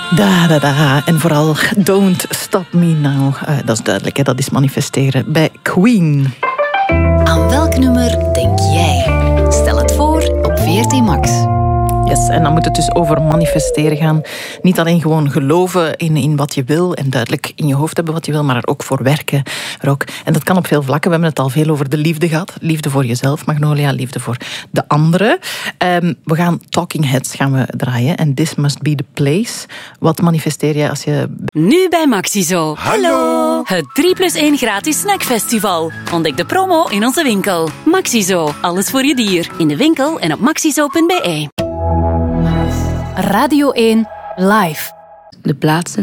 Da. En vooral Don't Stop Me Now. Dat is duidelijk, hè? Dat is manifesteren bij Queen. Aan welk nummer denk jij? Stel het voor op VRT Max. Yes, en dan moet het dus over manifesteren gaan. Niet alleen gewoon geloven in wat je wil en duidelijk in je hoofd hebben wat je wil, maar er ook voor werken. En dat kan op veel vlakken. We hebben het al veel over de liefde gehad. Liefde voor jezelf, Magnolia. Liefde voor de anderen. We gaan Talking Heads draaien. En This Must Be The Place. Wat manifesteer je als je... Nu bij Maxizo. Hallo! Het 3+1 gratis snackfestival. Ontdek de promo in onze winkel. Maxizo. Alles voor je dier. In de winkel en op maxizo.be. Radio 1 live. De plaatsen